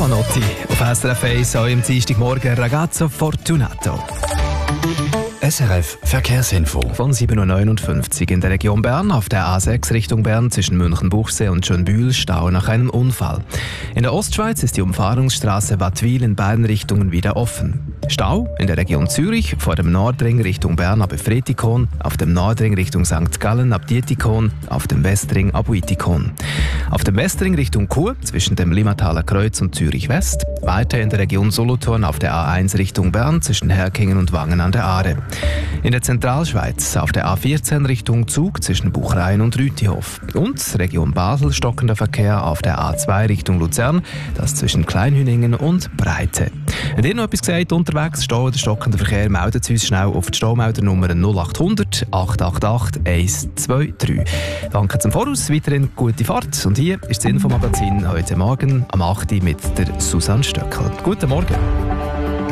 Giovanotti auf SRF 1 am Dienstagmorgen Ragazzo Fortunato. SRF Verkehrsinfo. Von 7.59 Uhr in der Region Bern auf der A6 Richtung Bern zwischen München-Buchsee und Schönbühl Stau nach einem Unfall. In der Ostschweiz ist die Umfahrungsstraße Wattwil in beiden Richtungen wieder offen. Stau in der Region Zürich vor dem Nordring Richtung Bern ab Efretikon, auf dem Nordring Richtung St. Gallen ab Dietikon, auf dem Westring ab Uitikon. Auf dem Westring Richtung Chur zwischen dem Limmataler Kreuz und Zürich West, weiter in der Region Solothurn auf der A1 Richtung Bern zwischen Herkingen und Wangen an der Aare. In der Zentralschweiz auf der A14 Richtung Zug zwischen Buchrein und Rütihof. Und Region Basel stockender Verkehr auf der A2 Richtung Luzern, das zwischen Kleinhüningen und Breite. Wenn ihr noch etwas gesagt unterwegs, Stau oder stockender Verkehr, meldet uns schnell auf die Staumeldernummer 0800 888 123. Danke zum Voraus, weiterhin gute Fahrt. Und hier ist das Infomagazin heute Morgen am 8. mit der Susanne Stöckel. Guten Morgen.